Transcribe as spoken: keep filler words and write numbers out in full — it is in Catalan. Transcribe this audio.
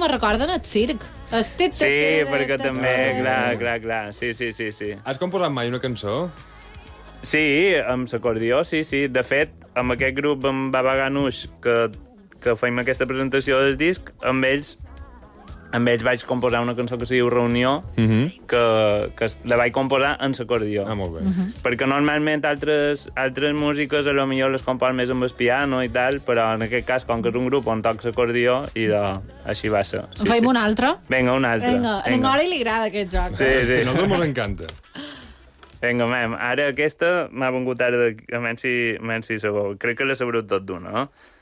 me recorden el circ. Sí, perquè també, clar, clar, clar. Sí, sí, sí, sí. Has composat mai una cançó? Sí, amb l'acordió, sí, sí. De fet, amb aquest grup, amb Baba Ganoush, que, que feim aquesta presentació del disc, amb ells amb ells vaig composar una cançó que se diu Reunió, uh -huh. que, que la vaig composar en l'acordió. Ah, molt bé. Uh -huh. Perquè normalment altres, altres músiques a lo millor les compon més amb el piano i tal, però en aquest cas, com que és un grup on toca l'acordió, i de... així va ser. Sí, Feim sí. un altre? Vinga, un altre. Vinga, a l'Ingori li agrada aquest joc. Sí, eh? sí. A nosaltres ens encanta. Vinga, mem, ara aquesta m'ha vengut ara de... a menys si, menys si sabeu. Crec que la sabreu tot d'una, no?